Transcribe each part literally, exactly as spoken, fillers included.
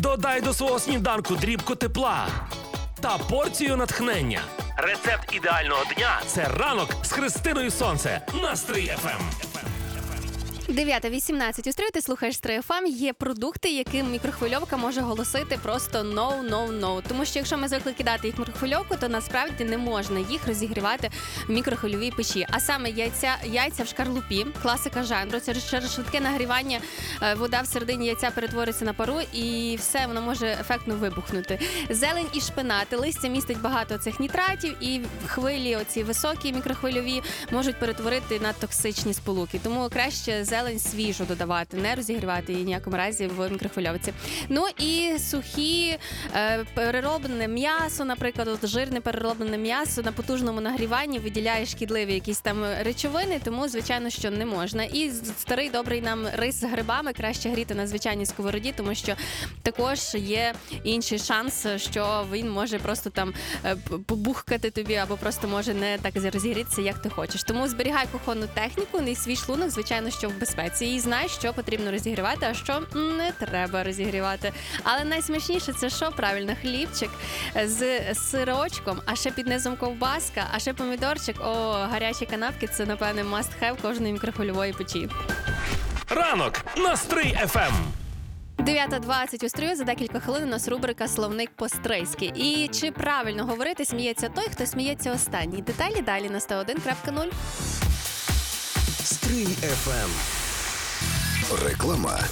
Додай до свого сніданку дрібку тепла та порцію натхнення. Рецепт ідеального дня – це ранок з Христиною Сонце на Стрий еф ем. дев'ята вісімнадцять у Стрию, ти слухаєш Стрий еф ем. Є продукти, яким мікрохвильовка може голосити просто no, no, no. Тому що якщо ми звикли кидати їх в мікрохвильовку, то насправді не можна їх розігрівати в мікрохвильовій печі. А саме яйця, яйця в шкарлупі, класика жанру. Це через швидке нагрівання вода всередині яйця перетворюється на пару і все, воно може ефектно вибухнути. Зелень і шпинати, листя містить багато цих нітратів і хвилі, оці високі мікрохвильові, можуть перетворити на токсичні сполуки. Тому краще зелень свіжу додавати, не розігрівати її ніякому разі в мікрохвильовці. Ну і сухі, е, перероблене м'ясо, наприклад, от жирне перероблене м'ясо на потужному нагріванні виділяє шкідливі якісь там речовини, тому, звичайно, що не можна. І старий добрий нам рис з грибами краще гріти на звичайній сковороді, тому що також є інший шанс, що він може просто там е, побухкати тобі або просто може не так розігрітися, як ти хочеш. Тому зберігай кухонну техніку, і свій шлунок, звичайно, що в безпеці. І знай, що потрібно розігрівати, а що не треба розігрівати. Але найсмачніше це що? Правильно, хлібчик з сирочком, а ще під низом ковбаска, а ще помідорчик. О, гарячі канапки – це, напевне, must have кожної мікрохвильової печі. Ранок на Стрий еф ем. дев'ята двадцять у Стрию, за декілька хвилин у нас рубрика «Словник по-стрийськи». І чи правильно говорити «сміється той, хто сміється останній»? Деталі далі на сто один крапка нуль. Стрий еф ем. Реклама.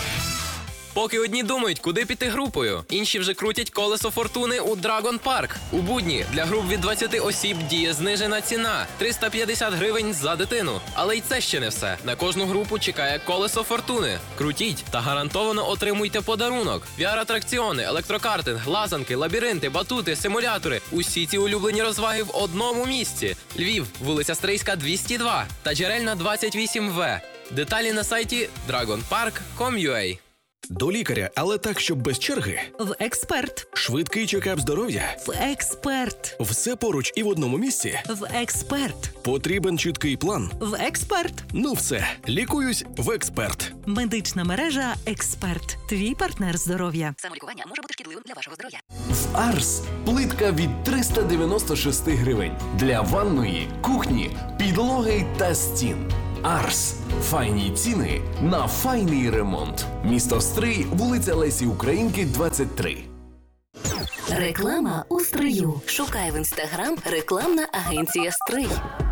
Поки одні думають, куди піти групою, інші вже крутять колесо фортуни у Dragon Park. У будні для груп від двадцяти осіб діє знижена ціна – триста п'ятдесят гривень за дитину. Але й це ще не все. На кожну групу чекає колесо фортуни. Крутіть та гарантовано отримуйте подарунок. ві ар-атракціони, електрокартинг, лазанки, лабіринти, батути, симулятори – усі ці улюблені розваги в одному місці. Львів, вулиця Стрийська, двісті два та Джерельна, двадцять вісім ве. Деталі на сайті dragon park крапка ком крапка ю а. До лікаря, але так, щоб без черги. В «Експерт». Швидкий чекап здоров'я. В «Експерт». Все поруч і в одному місці. В «Експерт». Потрібен чіткий план. В «Експерт». Ну все, лікуюсь в «Експерт». Медична мережа «Експерт». Твій партнер здоров'я. Самолікування може бути шкідливим для вашого здоров'я. В Арс плитка від триста дев'яносто шість гривень. Для ванної, кухні, підлоги та стін. Арс. Файні ціни на файний ремонт. Місто Стрий, вулиця Лесі Українки, двадцять три. Реклама у Стрию. Шукай в інстаграм рекламна агенція Стрий.